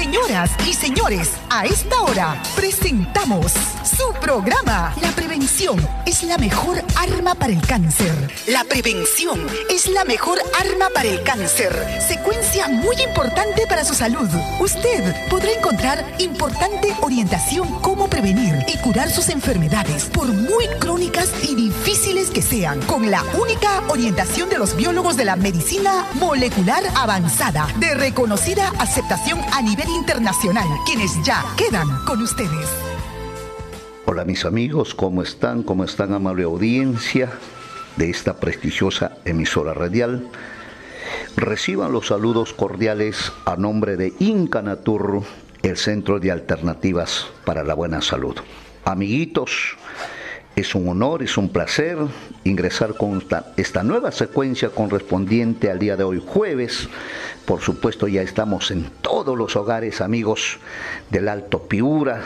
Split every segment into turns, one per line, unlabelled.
Señoras y señores, a esta hora presentamos su programa. La prevención es la mejor arma para el cáncer. La prevención es la mejor arma para el cáncer. Secuencia muy importante para su salud. Usted podrá encontrar importante orientación cómo prevenir y curar sus enfermedades, por muy crónicas y difíciles que sean, con la única orientación de los biólogos de la medicina molecular avanzada, de reconocida aceptación a nivel internacional, quienes ya quedan con ustedes.
Hola mis amigos, ¿cómo están? ¿Cómo están, amable audiencia de esta prestigiosa emisora radial? Reciban los saludos cordiales a nombre de Incanatur, el Centro de Alternativas para la Buena Salud. Amiguitos, es un honor, es un placer ingresar con esta nueva secuencia correspondiente al día de hoy, jueves. Por supuesto, ya estamos en todos los hogares, amigos, del Alto Piura,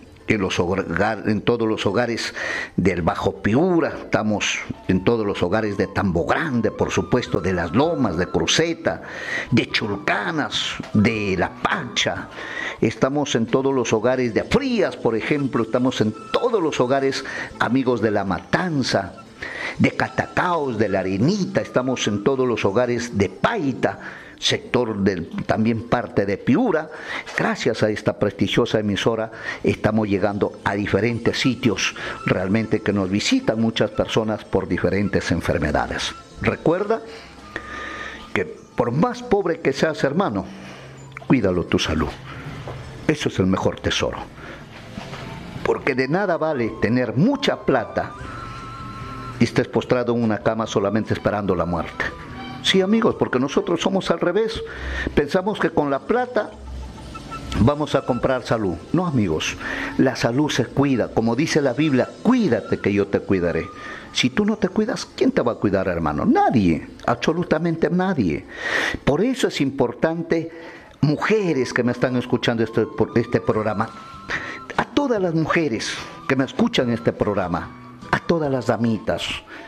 en todos los hogares del Bajo Piura, estamos en todos los hogares de Tambo Grande, por supuesto, de Las Lomas, de Cruceta, de Chulcanas, de La Pacha. Estamos en todos los hogares de Frías, por ejemplo, estamos en todos los hogares, amigos, de La Matanza, de Catacaos, de La Arenita, estamos en todos los hogares de Paita, sector también parte de Piura. Gracias a esta prestigiosa emisora estamos llegando a diferentes sitios, realmente que nos visitan muchas personas por diferentes enfermedades. Recuerda que por más pobre que seas, hermano, cuídalo tu salud. Eso es el mejor tesoro, porque de nada vale tener mucha plata y estés postrado en una cama solamente esperando la muerte. Sí, amigos, porque nosotros somos al revés. Pensamos que con la plata vamos a comprar salud. No, amigos, la salud se cuida. Como dice la Biblia, cuídate que yo te cuidaré. Si tú no te cuidas, ¿quién te va a cuidar, hermano? Nadie, absolutamente nadie. Por eso es importante, mujeres que me están escuchando este programa, a todas las mujeres que me escuchan este programa, a todas las damitas,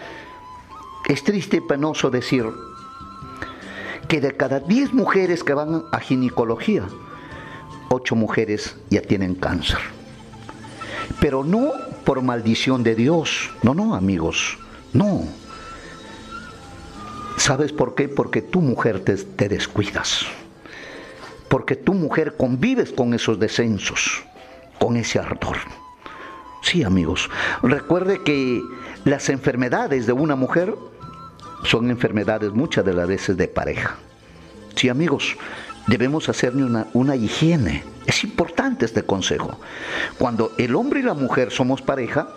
es triste y penoso decir que de cada 10 mujeres que van a ginecología, 8 mujeres ya tienen cáncer. Pero no por maldición de Dios. No, amigos, no. ¿Sabes por qué? Porque tu mujer te descuidas. Porque tu mujer convives con esos descensos, con ese ardor. Sí, amigos, recuerde que las enfermedades de una mujer son enfermedades muchas de las veces de pareja. Sí, amigos, debemos hacer una higiene. Es importante este consejo. Cuando el hombre y la mujer somos pareja,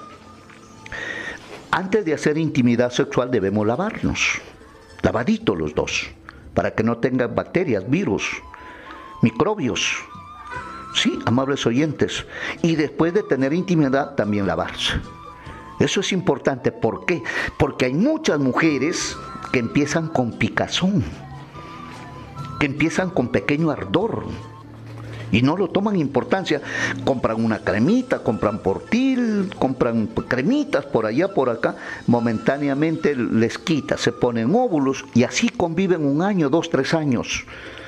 antes de hacer intimidad sexual debemos lavarnos. Lavaditos los dos, para que no tengan bacterias, virus, microbios. Sí, amables oyentes. Y después de tener intimidad, también lavarse. Eso es importante. ¿Por qué? Porque hay muchas mujeres que empiezan con picazón, que empiezan con pequeño ardor y no lo toman importancia. Compran una cremita, compran Portil, compran cremitas por allá, por acá, momentáneamente les quita, se ponen óvulos y así conviven 1 año, 2, 3 años.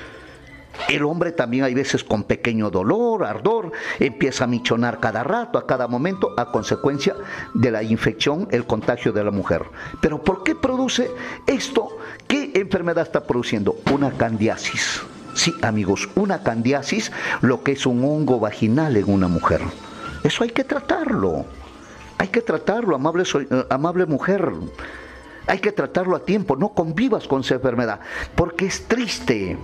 El hombre también hay veces con pequeño dolor, ardor, empieza a michonar cada rato, a cada momento, a consecuencia de la infección, el contagio de la mujer. Pero ¿por qué produce esto? ¿Qué enfermedad está produciendo? Una candiasis. Sí, amigos, una candiasis, lo que es un hongo vaginal en una mujer. Eso hay que tratarlo. Hay que tratarlo, amable mujer. Hay que tratarlo a tiempo. No convivas con esa enfermedad, porque es triste.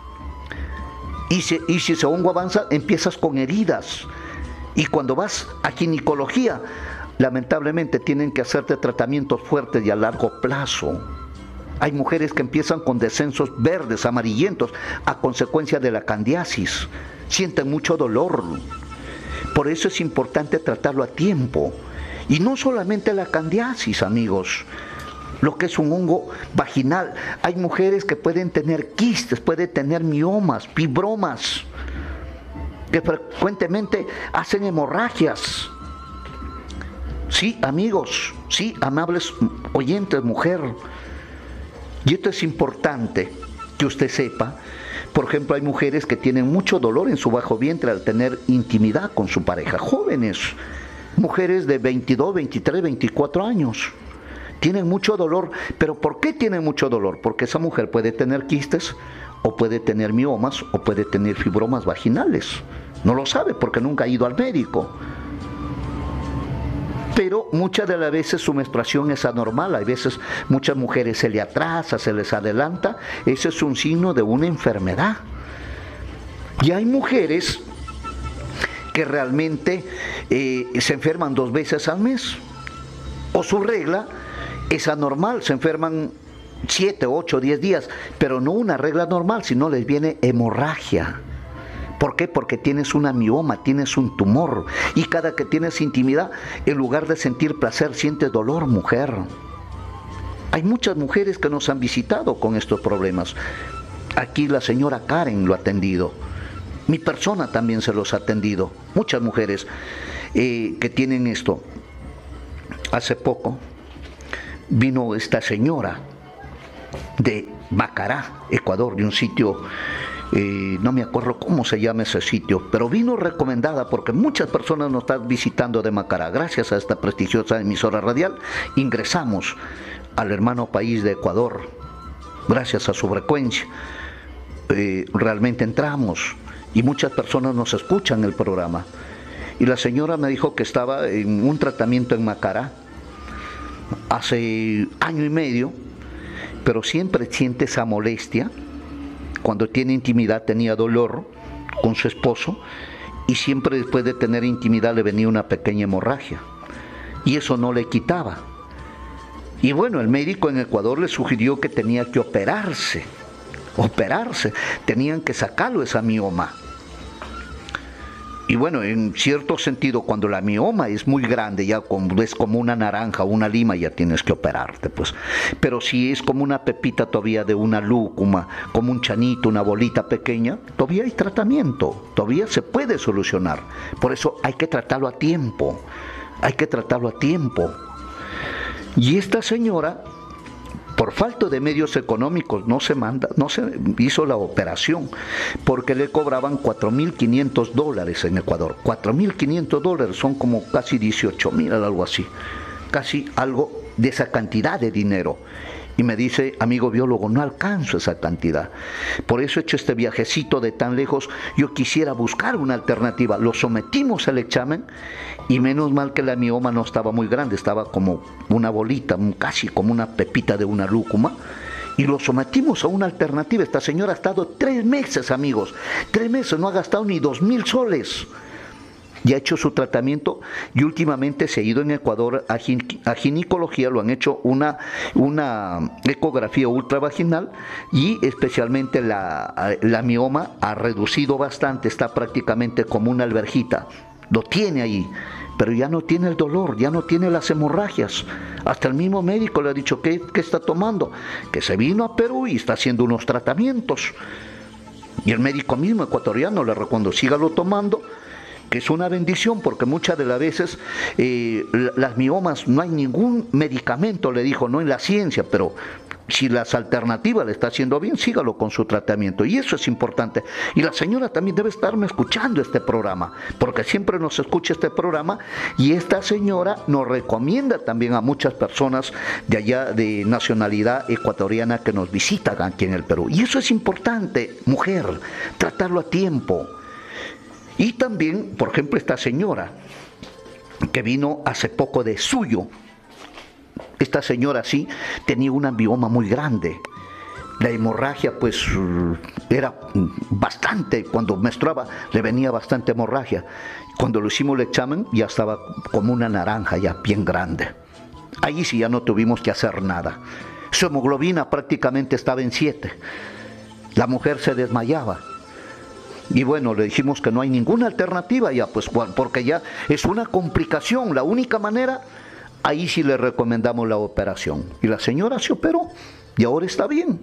Y si ese hongo avanza, empiezas con heridas. Y cuando vas a ginecología, lamentablemente tienen que hacerte tratamientos fuertes y a largo plazo. Hay mujeres que empiezan con descensos verdes, amarillentos, a consecuencia de la candiasis. Sienten mucho dolor. Por eso es importante tratarlo a tiempo. Y no solamente la candiasis, amigos. Lo que es un hongo vaginal. Hay mujeres que pueden tener quistes, pueden tener miomas, fibromas, que frecuentemente hacen hemorragias. Sí, amigos, sí, amables oyentes, mujer. Y esto es importante que usted sepa, Por ejemplo, hay mujeres que tienen mucho dolor en su bajo vientre al tener intimidad con su pareja. Jóvenes, mujeres de 22, 23, 24 años. Tienen mucho dolor. ¿Pero por qué tienen mucho dolor? Porque esa mujer puede tener quistes, o puede tener miomas, o puede tener fibromas vaginales. No lo sabe porque nunca ha ido al médico. Pero muchas de las veces su menstruación es anormal. Hay veces muchas mujeres se les atrasa, se les adelanta. Ese es un signo de una enfermedad. Y hay mujeres que realmente se enferman 2 veces al mes. O su regla es anormal, se enferman 7, 8, 10 días, pero no una regla normal, sino les viene hemorragia. ¿Por qué? Porque tienes una mioma, tienes un tumor, y cada que tienes intimidad, en lugar de sentir placer, sientes dolor, mujer. Hay muchas mujeres que nos han visitado con estos problemas. Aquí la señora Karen lo ha atendido. Mi persona también se los ha atendido. Muchas mujeres que tienen esto. Hace poco vino esta señora de Macará, Ecuador, de un sitio, no me acuerdo cómo se llama ese sitio, pero vino recomendada porque muchas personas nos están visitando de Macará. Gracias a esta prestigiosa emisora radial ingresamos al hermano país de Ecuador, gracias a su frecuencia. Realmente entramos y muchas personas nos escuchan el programa. Y la señora me dijo que estaba en un tratamiento en Macará hace 1 año y medio, pero siempre siente esa molestia. Cuando tiene intimidad tenía dolor con su esposo, y siempre después de tener intimidad le venía una pequeña hemorragia, y eso no le quitaba. Y bueno, el médico en Ecuador le sugirió que tenía que operarse, tenían que sacarlo esa mioma. Y bueno, en cierto sentido, cuando la mioma es muy grande, ya es como una naranja o una lima, ya tienes que operarte, pues. Pero si es como una pepita todavía de una lúcuma, como un chanito, una bolita pequeña, todavía hay tratamiento, todavía se puede solucionar. Por eso hay que tratarlo a tiempo, Y esta señora, por falta de medios económicos, no se hizo la operación, porque le cobraban $4.500 en Ecuador. $4.500 son como casi 18.000, algo así, casi algo de esa cantidad de dinero. Y me dice, amigo biólogo, no alcanzo esa cantidad. Por eso he hecho este viajecito de tan lejos. Yo quisiera buscar una alternativa. Lo sometimos al examen y menos mal que la mioma no estaba muy grande, estaba como una bolita, casi como una pepita de una lúcuma. Y lo sometimos a una alternativa. Esta señora ha estado 3 meses, amigos. 3 meses, no ha gastado ni 2.000 soles. Y ha hecho su tratamiento, y últimamente se ha ido en Ecuador a ginecología, lo han hecho una ecografía ultravaginal, y especialmente la mioma ha reducido bastante, está prácticamente como una alberjita, lo tiene ahí, pero ya no tiene el dolor, ya no tiene las hemorragias. Hasta el mismo médico le ha dicho que está tomando, que se vino a Perú y está haciendo unos tratamientos, y el médico mismo ecuatoriano le recomendó, sígalo tomando, que es una bendición, porque muchas de las veces las miomas no hay ningún medicamento, le dijo, no en la ciencia, pero si las alternativas le está haciendo bien, sígalo con su tratamiento, y eso es importante. Y la señora también debe estarme escuchando este programa, porque siempre nos escucha este programa, y esta señora nos recomienda también a muchas personas de allá de nacionalidad ecuatoriana que nos visitan aquí en el Perú, y eso es importante, mujer, tratarlo a tiempo. Y también, por ejemplo, esta señora que vino hace poco de Suyo, esta señora sí tenía una mioma muy grande. La hemorragia pues era bastante, cuando menstruaba le venía bastante hemorragia. Cuando le hicimos el examen ya estaba como una naranja, ya bien grande. Allí sí ya no tuvimos que hacer nada. Su hemoglobina prácticamente estaba en 7. La mujer se desmayaba. Y bueno, le dijimos que no hay ninguna alternativa ya, pues porque ya es una complicación. La única manera, ahí sí le recomendamos la operación. Y la señora se operó y ahora está bien.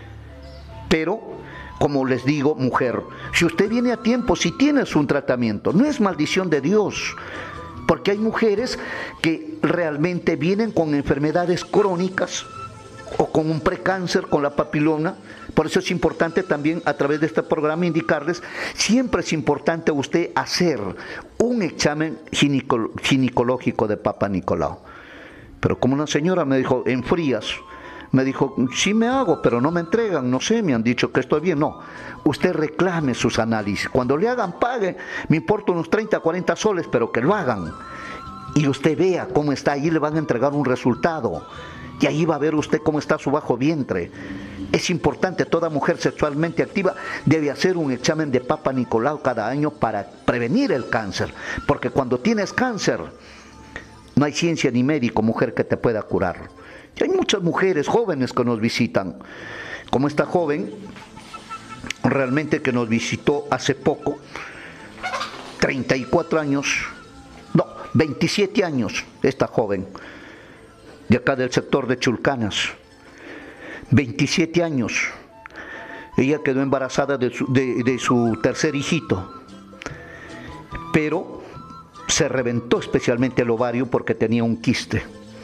Pero, como les digo, mujer, si usted viene a tiempo, si tienes un tratamiento, no es maldición de Dios. Porque hay mujeres que realmente vienen con enfermedades crónicas o con un precáncer, con la papiloma. Por eso es importante también a través de este programa indicarles, siempre es importante usted hacer un examen ginecológico de Papa Nicolau. Pero como una señora me dijo, en Frías, me dijo, sí me hago, pero no me entregan, no sé, me han dicho que estoy bien. No, usted reclame sus análisis. Cuando le hagan, pague, me importa unos 30, 40 soles, pero que lo hagan. Y usted vea cómo está, ahí le van a entregar un resultado. Y ahí va a ver usted cómo está su bajo vientre. Es importante, toda mujer sexualmente activa debe hacer un examen de Papa Nicolau cada año para prevenir el cáncer. Porque cuando tienes cáncer, no hay ciencia ni médico, mujer, que te pueda curar. Y hay muchas mujeres jóvenes que nos visitan, como esta joven, realmente que nos visitó hace poco, 34 años, no, 27 años, esta joven, de acá del sector de Chulcanas, 27 años, ella quedó embarazada de su tercer hijito, pero se reventó especialmente el ovario porque tenía un quiste.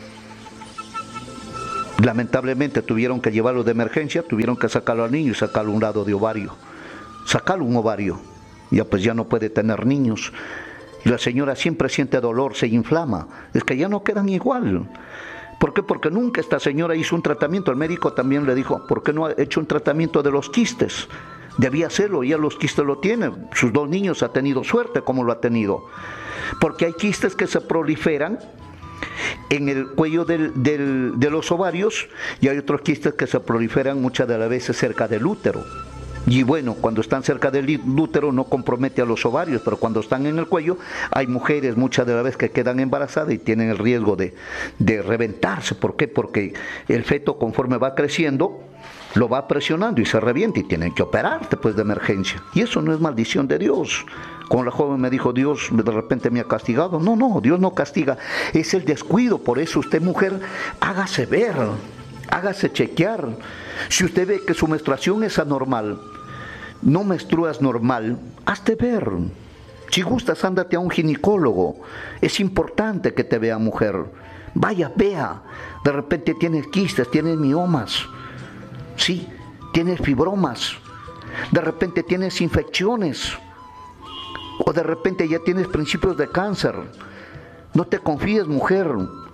Lamentablemente tuvieron que llevarlo de emergencia, tuvieron que sacarlo al niño y sacarlo un lado de ovario. Sacarlo un ovario, ya pues ya no puede tener niños. Y la señora siempre siente dolor, se inflama, es que ya no quedan igual. ¿Por qué? Porque nunca esta señora hizo un tratamiento. El médico también le dijo, ¿por qué no ha hecho un tratamiento de los quistes? Debía hacerlo, ya los quistes lo tiene. Sus 2 niños ha tenido suerte como lo ha tenido. Porque hay quistes que se proliferan en el cuello de los ovarios y hay otros quistes que se proliferan muchas de las veces cerca del útero. Y bueno, cuando están cerca del útero no compromete a los ovarios, pero cuando están en el cuello hay mujeres muchas de las veces que quedan embarazadas y tienen el riesgo de reventarse. ¿Por qué? Porque el feto, conforme va creciendo, lo va presionando y se revienta y tienen que operarte pues de emergencia. Y eso no es maldición de Dios. Como la joven me dijo, Dios de repente me ha castigado. No, Dios no castiga, es el descuido. Por eso usted, mujer, hágase ver, hágase chequear. Si usted ve que su menstruación es anormal, no menstruas normal, hazte ver. Si gustas, ándate a un ginecólogo. Es importante que te vea, mujer. Vaya, vea. De repente tienes quistes, tienes miomas. Sí, tienes fibromas. De repente tienes infecciones. O de repente ya tienes principios de cáncer. No te confíes, mujer.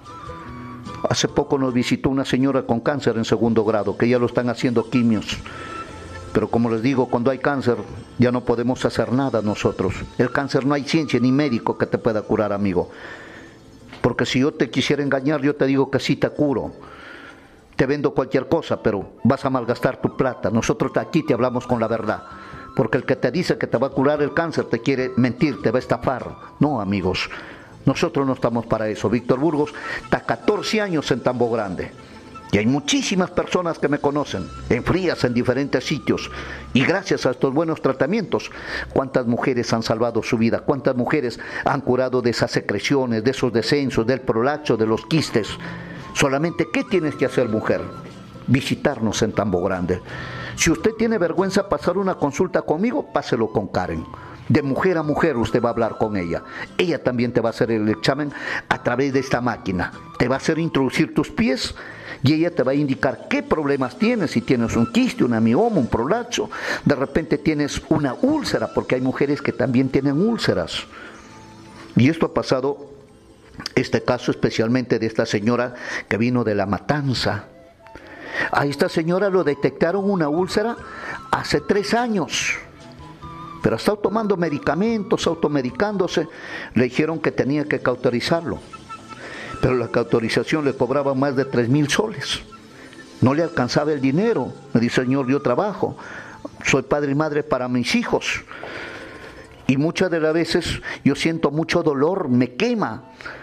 Hace poco nos visitó una señora con cáncer en 2º grado, que ya lo están haciendo quimios. Pero como les digo, cuando hay cáncer ya no podemos hacer nada nosotros. El cáncer no hay ciencia ni médico que te pueda curar, amigo. Porque si yo te quisiera engañar, yo te digo que sí te curo. Te vendo cualquier cosa, pero vas a malgastar tu plata. Nosotros aquí te hablamos con la verdad. Porque el que te dice que te va a curar el cáncer te quiere mentir, te va a estafar. No, amigos, nosotros no estamos para eso. Víctor Burgos está 14 años en Tambo Grande. Y hay muchísimas personas que me conocen, en Frías, en diferentes sitios. Y gracias a estos buenos tratamientos, ¿cuántas mujeres han salvado su vida? ¿Cuántas mujeres han curado de esas secreciones, de esos descensos, del prolapso, de los quistes? Solamente, ¿qué tienes que hacer, mujer? Visitarnos en Tambo Grande. Si usted tiene vergüenza pasar una consulta conmigo, páselo con Karen. De mujer a mujer usted va a hablar con ella. Ella también te va a hacer el examen a través de esta máquina. Te va a hacer introducir tus pies y ella te va a indicar qué problemas tienes. Si tienes un quiste, una mioma, un prolapso, de repente tienes una úlcera, porque hay mujeres que también tienen úlceras. Y esto ha pasado, este caso especialmente de esta señora que vino de La Matanza. A esta señora lo detectaron una úlcera hace 3 años. Pero ha estado tomando medicamentos, automedicándose. Le dijeron que tenía que cauterizarlo. Pero la cauterización le cobraba más de 3,000 soles. No le alcanzaba el dinero. Me dice, señor, yo trabajo. Soy padre y madre para mis hijos. Y muchas de las veces yo siento mucho dolor, me quema.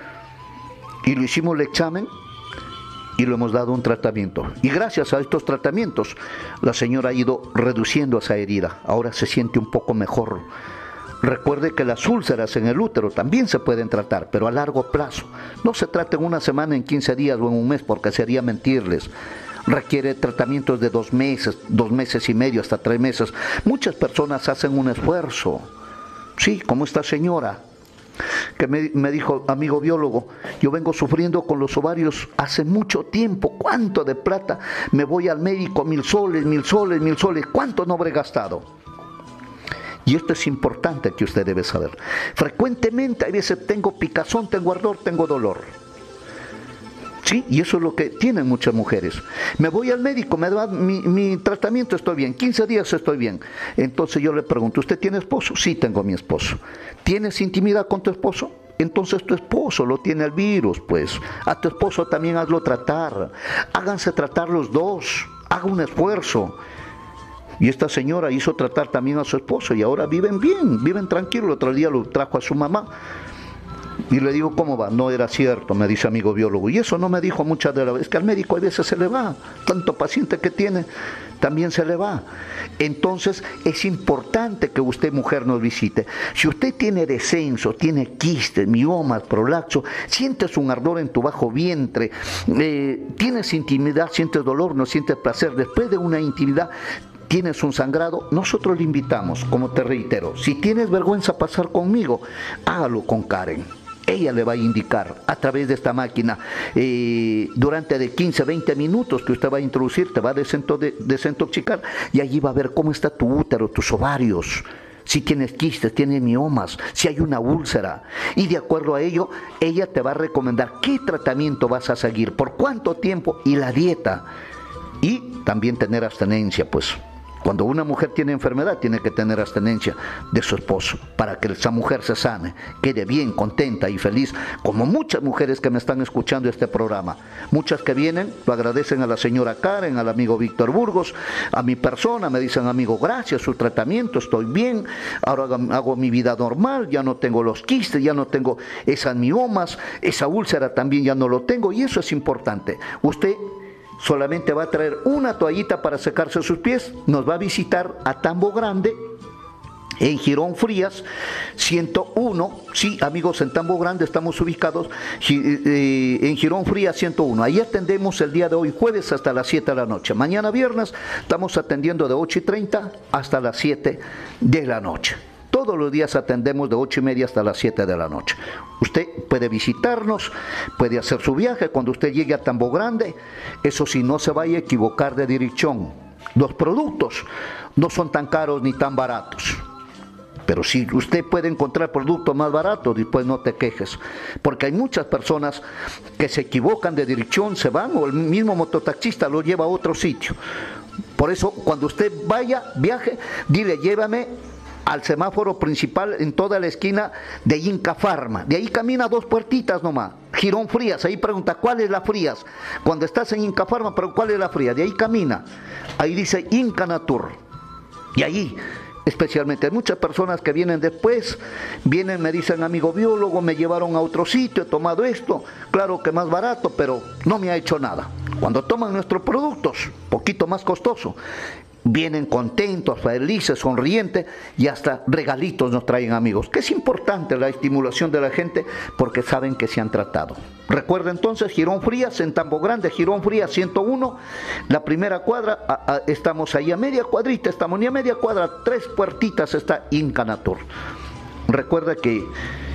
Y le hicimos el examen y le hemos dado un tratamiento. Y gracias a estos tratamientos, la señora ha ido reduciendo esa herida. Ahora se siente un poco mejor. Recuerde que las úlceras en el útero también se pueden tratar, pero a largo plazo. No se trata en una semana, en 15 días o en un mes, porque sería mentirles. Requiere tratamientos de 2 meses, 2 meses y medio, hasta 3 meses. Muchas personas hacen un esfuerzo. Sí, como esta señora, que me dijo, amigo biólogo, yo vengo sufriendo con los ovarios hace mucho tiempo, ¿cuánto de plata? Me voy al médico, 1.000 soles, 1.000 soles, 1.000 soles, ¿cuánto no habré gastado? Y esto es importante que usted debe saber. Frecuentemente, a veces tengo picazón, tengo ardor, tengo dolor. ¿Sí? Y eso es lo que tienen muchas mujeres. Me voy al médico, me da mi tratamiento, estoy bien, 15 días estoy bien. Entonces yo le pregunto, ¿usted tiene esposo? Sí, tengo mi esposo. ¿Tienes intimidad con tu esposo? Entonces tu esposo lo tiene el virus, pues. A tu esposo también hazlo tratar. Háganse tratar los dos. Haga un esfuerzo. Y esta señora hizo tratar también a su esposo y ahora viven bien, viven tranquilos. El otro día lo trajo a su mamá. Y le digo, ¿cómo va? No era cierto, me dice amigo biólogo. Y eso no me dijo muchas de las veces. Es que al médico a veces se le va. Tanto paciente que tiene, también se le va. Entonces, es importante que usted, mujer, nos visite. Si usted tiene descenso, tiene quistes, miomas, prolapso, sientes un ardor en tu bajo vientre, tienes intimidad, sientes dolor, no sientes placer, después de una intimidad, tienes un sangrado, nosotros le invitamos, como te reitero, si tienes vergüenza pasar conmigo, hágalo con Karen. Ella le va a indicar a través de esta máquina durante de 15, 20 minutos que usted va a introducir, te va a desintoxicar y allí va a ver cómo está tu útero, tus ovarios, si tienes quistes, tienes miomas, si hay una úlcera. Y de acuerdo a ello, ella te va a recomendar qué tratamiento vas a seguir, por cuánto tiempo y la dieta. Y también tener abstenencia, pues. Cuando una mujer tiene enfermedad, tiene que tener abstenencia de su esposo, para que esa mujer se sane, quede bien, contenta y feliz, como muchas mujeres que me están escuchando este programa. Muchas que vienen, lo agradecen a la señora Karen, al amigo Víctor Burgos, a mi persona, me dicen, amigo, gracias, su tratamiento, estoy bien, ahora hago mi vida normal, ya no tengo los quistes, ya no tengo esas miomas, esa úlcera también ya no lo tengo, y eso es importante. Usted solamente va a traer una toallita para secarse sus pies, nos va a visitar a Tambo Grande, en Girón Frías 101, sí amigos, en Tambo Grande estamos ubicados, en Girón Frías 101, ahí atendemos el día de hoy jueves hasta las 7 de la noche, mañana viernes estamos atendiendo de 8:30 hasta las 7 de la noche. Todos los días atendemos de 8:30 hasta las 7 de la noche. Usted puede visitarnos, puede hacer su viaje cuando usted llegue a Tambo Grande. Eso sí, no se vaya a equivocar de dirección. Los productos no son tan caros ni tan baratos. Pero si usted puede encontrar productos más baratos, después no te quejes. Porque hay muchas personas que se equivocan de dirección, se van, o el mismo mototaxista lo lleva a otro sitio. Por eso, cuando usted vaya, viaje, dile, llévame al semáforo principal en toda la esquina de Inca Pharma. De ahí camina 2 puertitas nomás. Girón Frías, ahí pregunta, ¿cuál es la Frías? Cuando estás en Inca Pharma, pero ¿cuál es la Frías? De ahí camina. Ahí dice Inca Natur. Y ahí, especialmente, hay muchas personas que vienen después, vienen, me dicen, amigo biólogo, me llevaron a otro sitio, he tomado esto, claro que más barato, pero no me ha hecho nada. Cuando toman nuestros productos, poquito más costoso, vienen contentos, felices, sonrientes y hasta regalitos nos traen, amigos, que es importante la estimulación de la gente porque saben que se han tratado. Recuerda entonces, Girón Frías, en Tambo Grande, Girón Frías 101, la primera cuadra, estamos ahí a media cuadrita, estamos ni a media cuadra, 3 puertitas está Inca Natur. Recuerda que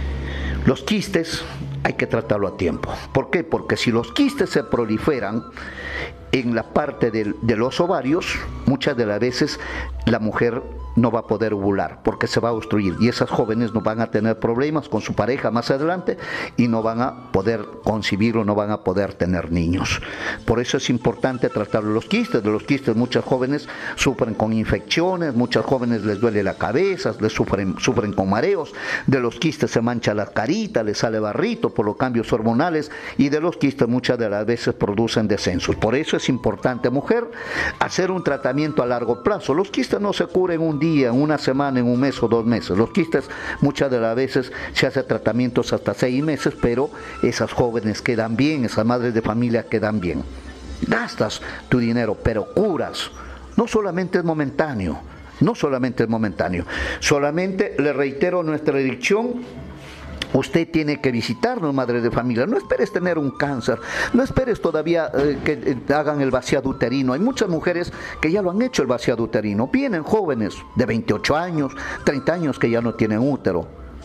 los quistes hay que tratarlo a tiempo. ¿Por qué? Porque si los quistes se proliferan en la parte de los ovarios, muchas de las veces la mujer no va a poder ovular porque se va a obstruir y esas jóvenes no van a tener problemas con su pareja más adelante y no van a poder concebir o no van a poder tener niños. Por eso es importante tratar los quistes. De los quistes muchas jóvenes sufren con infecciones, muchas jóvenes les duele la cabeza, sufren con mareos, de los quistes se mancha la carita, les sale barrito por los cambios hormonales y de los quistes muchas de las veces producen descensos. Por eso es importante, mujer, hacer un tratamiento a largo plazo. Los quistes no se curan un día, en una semana, en un mes o 2 meses. Los quistes muchas de las veces se hacen tratamientos hasta 6 meses, pero esas jóvenes quedan bien, esas madres de familia quedan bien. Gastas tu dinero, pero curas. No solamente es momentáneo, no solamente es momentáneo. Solamente le reitero nuestra dirección. Usted tiene que visitarnos, madre de familia. No esperes tener un cáncer, no esperes todavía que hagan el vaciado uterino. Hay muchas mujeres que ya lo han hecho el vaciado uterino. Vienen jóvenes de 28 años, 30 años que ya no tienen útero.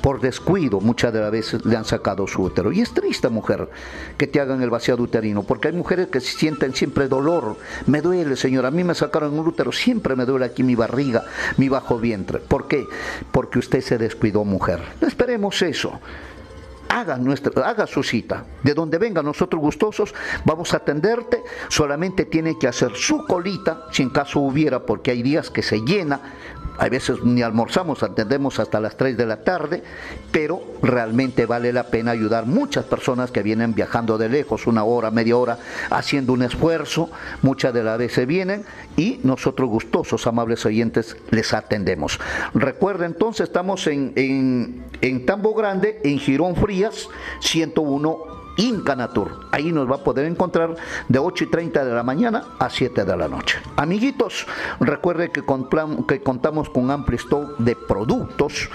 por descuido muchas de las veces le han sacado su útero. Y es triste, mujer, que te hagan el vaciado uterino, porque hay mujeres que sienten siempre dolor. Me duele, señora, a mí me sacaron un útero, siempre me duele aquí mi barriga, mi bajo vientre. ¿Por qué? Porque usted se descuidó, mujer. No esperemos eso. Haga su cita. De donde venga, nosotros gustosos vamos a atenderte. Solamente tiene que hacer su colita, si en caso hubiera, porque hay días que se llena. A veces ni almorzamos, atendemos hasta las 3 de la tarde, pero realmente vale la pena ayudar muchas personas que vienen viajando de lejos, 1 hora, media hora, haciendo un esfuerzo. Muchas de las veces vienen y nosotros gustosos, amables oyentes, les atendemos. Recuerda entonces, estamos en Tambo Grande, en Girón Frías, 101 Incanatur. Ahí nos va a poder encontrar de 8:30 de la mañana a 7 de la noche. Amiguitos, recuerde que contamos con amplio stock de productos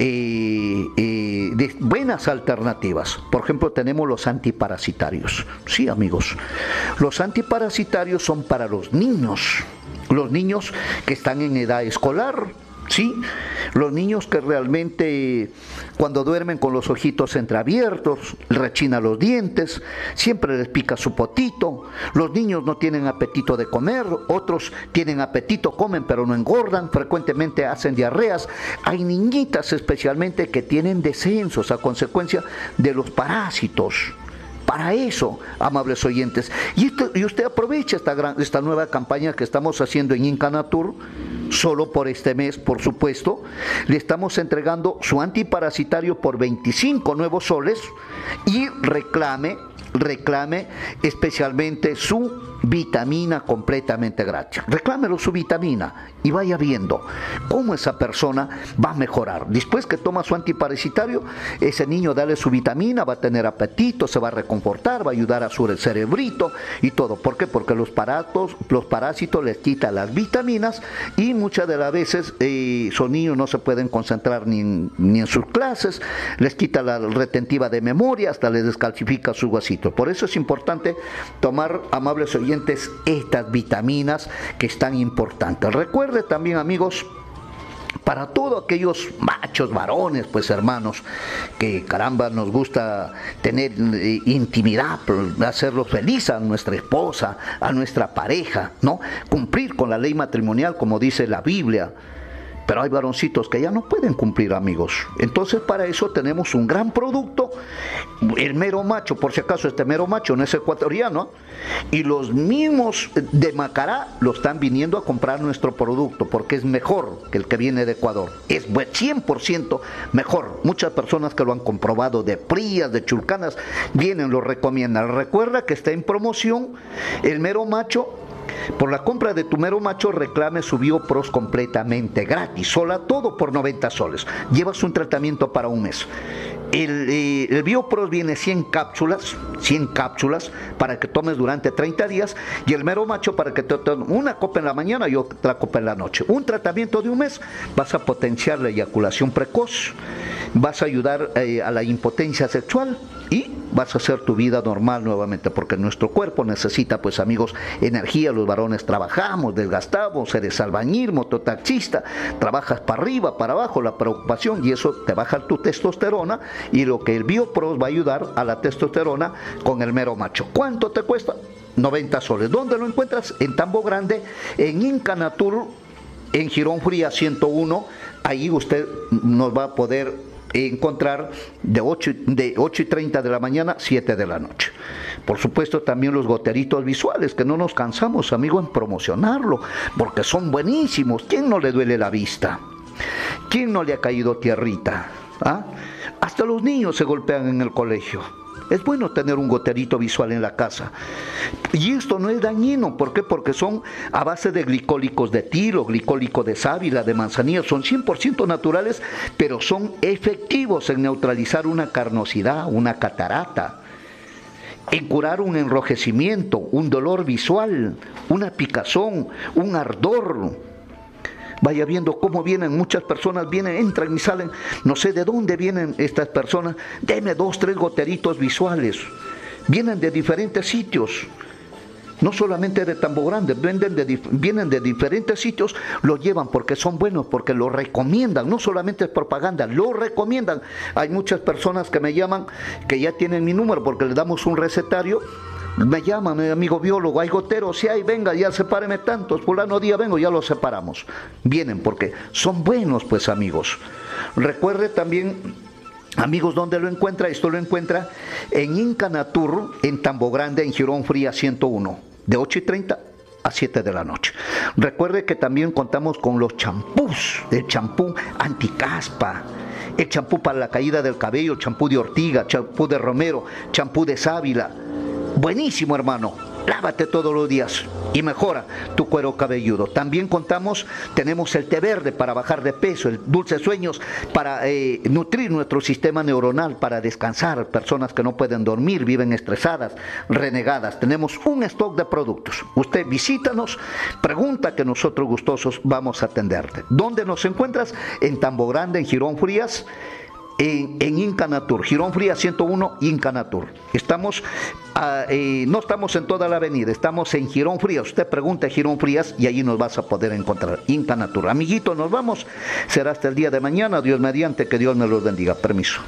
de buenas alternativas. Por ejemplo, tenemos los antiparasitarios. Sí, amigos, los antiparasitarios son para los niños que están en edad escolar. Sí, los niños que realmente cuando duermen con los ojitos entreabiertos, rechinan los dientes, siempre les pica su potito, los niños no tienen apetito de comer, otros tienen apetito, comen pero no engordan, frecuentemente hacen diarreas. Hay niñitas especialmente que tienen descensos a consecuencia de los parásitos. Para eso, amables oyentes, y usted aprovecha esta nueva campaña que estamos haciendo en Incanatur. Solo por este mes, por supuesto, le estamos entregando su antiparasitario por 25 nuevos soles y reclame especialmente su vitamina completamente gratis. Reclámelo su vitamina y vaya viendo cómo esa persona va a mejorar. Después que toma su antiparasitario, ese niño dale su vitamina, va a tener apetito, se va a reconfortar, va a ayudar a su cerebrito y todo. ¿Por qué? Porque los parásitos les quitan las vitaminas y muchas de las veces esos niños no se pueden concentrar ni en sus clases, les quita la retentiva de memoria, hasta les descalcifica su vasito. Por eso es importante tomar, amables oyentes, estas vitaminas que es tan importantes. Recuerde también, amigos, para todos aquellos machos, varones, pues hermanos, que caramba nos gusta tener intimidad, hacerlos felices a nuestra esposa, a nuestra pareja, ¿no? Cumplir con la ley matrimonial como dice la Biblia. Pero hay varoncitos que ya no pueden cumplir, amigos. Entonces para eso tenemos un gran producto, el mero macho. Por si acaso este mero macho no es ecuatoriano, y los mismos de Macará lo están viniendo a comprar nuestro producto porque es mejor que el que viene de Ecuador. Es 100% mejor. Muchas personas que lo han comprobado, de Prías, de Chulcanas, vienen, lo recomiendan. Recuerda que está en promoción el mero macho. Por la compra de tu mero macho, reclame su BioPros completamente gratis, sola, todo por 90 soles. Llevas un tratamiento para un mes. El BioPros viene 100 cápsulas para que tomes durante 30 días, y el mero macho para que te tomes una copa en la mañana y otra copa en la noche. Un tratamiento de un mes, vas a potenciar la eyaculación precoz, vas a ayudar a la impotencia sexual y vas a hacer tu vida normal nuevamente, porque nuestro cuerpo necesita, pues amigos, energía. Los varones trabajamos, desgastamos, eres albañil, mototaxista, trabajas para arriba, para abajo, la preocupación, y eso te baja tu testosterona, y lo que el BioPros va a ayudar a la testosterona con el mero macho. ¿Cuánto te cuesta? 90 soles. ¿Dónde lo encuentras? En Tambo Grande, en Incanatur, en Girón Fría 101. Ahí usted nos va a poder encontrar de 8:30 de la mañana, 7 de la noche. Por supuesto, también los goteritos visuales, que no nos cansamos, amigo, en promocionarlo, porque son buenísimos. ¿Quién no le duele la vista? ¿Quién no le ha caído tierrita? ¿Ah? Hasta los niños se golpean en el colegio. Es bueno tener un goterito visual en la casa. Y esto no es dañino. ¿Por qué? Porque son a base de glicólicos de tilo, glicólico de sábila, de manzanilla. Son 100% naturales, pero son efectivos en neutralizar una carnosidad, una catarata, en curar un enrojecimiento, un dolor visual, una picazón, un ardor. Vaya viendo cómo vienen, muchas personas vienen, entran y salen, no sé de dónde vienen estas personas. Deme 2, 3 goteritos visuales. Vienen de diferentes sitios. no solamente de Tambo Grande, vienen de diferentes sitios, lo llevan porque son buenos, porque lo recomiendan, no solamente es propaganda, lo recomiendan. Hay muchas personas que me llaman, que ya tienen mi número porque les damos un recetario. Me llaman, mi amigo biólogo, hay goteros, si hay, venga, ya sepáreme tantos, fulano día vengo, ya los separamos. Vienen porque son buenos, pues, amigos. Recuerde también, amigos, ¿dónde lo encuentra? Esto lo encuentra en Incanatur, en Tambo Grande, en Girón Fría 101, de 8:30 a 7 de la noche. Recuerde que también contamos con los champús, el champú anticaspa, el champú para la caída del cabello, champú de ortiga, champú de romero, champú de sábila. Buenísimo, hermano. Lávate todos los días y mejora tu cuero cabelludo. También tenemos el té verde para bajar de peso, el dulce sueños para nutrir nuestro sistema neuronal, para descansar. Personas que no pueden dormir, viven estresadas, renegadas. Tenemos un stock de productos. Usted visítanos, pregunta, que nosotros gustosos vamos a atenderte. ¿Dónde nos encuentras? En Tambo Grande, en Girón Frías, en Incanatur, Girón Frías 101, Incanatur. No estamos en toda la avenida, estamos en Girón Frías. Usted pregunta Girón Frías y allí nos vas a poder encontrar. Incanatur. Amiguito, nos vamos. Será hasta el día de mañana. Dios mediante, que Dios me los bendiga. Permiso.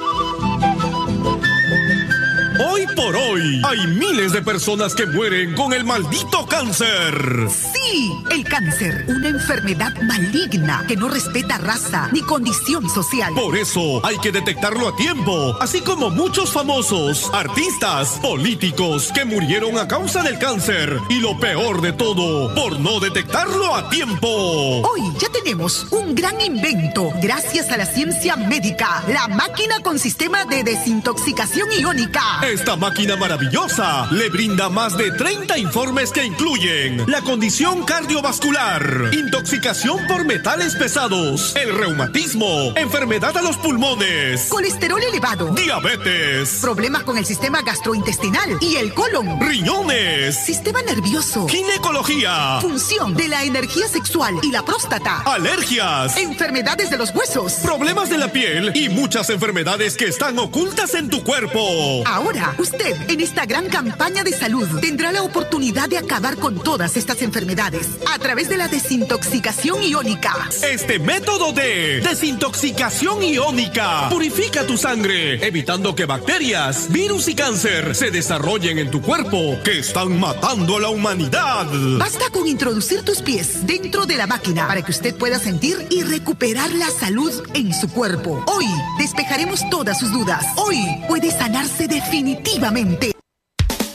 Hoy por hoy, hay miles de personas que mueren con el maldito cáncer.
Sí, el cáncer, una enfermedad maligna que no respeta raza ni condición social.
Por eso hay que detectarlo a tiempo, así como muchos famosos, artistas, políticos que murieron a causa del cáncer. Y lo peor de todo, por no detectarlo a tiempo.
Hoy ya tenemos un gran invento, gracias a la ciencia médica, la máquina con sistema de desintoxicación iónica.
Esta máquina maravillosa le brinda más de 30 informes que incluyen la condición cardiovascular, intoxicación por metales pesados, el reumatismo, enfermedad a los pulmones,
colesterol elevado,
diabetes,
problemas con el sistema gastrointestinal y el colon,
riñones,
sistema nervioso,
ginecología,
función de la energía sexual y la próstata,
alergias,
enfermedades de los huesos,
problemas de la piel y muchas enfermedades que están ocultas en tu cuerpo.
Ahora, usted, en esta gran campaña de salud, tendrá la oportunidad de acabar con todas estas enfermedades a través de la desintoxicación iónica.
Este método de desintoxicación iónica purifica tu sangre, evitando que bacterias, virus y cáncer se desarrollen en tu cuerpo, que están matando a la humanidad.
Basta con introducir tus pies dentro de la máquina para que usted pueda sentir y recuperar la salud en su cuerpo. Hoy despejaremos todas sus dudas. Hoy puede sanarse definitivamente.